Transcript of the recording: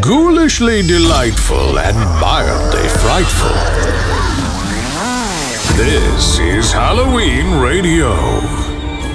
Ghoulishly delightful and mildly frightful. This is Halloween Radio.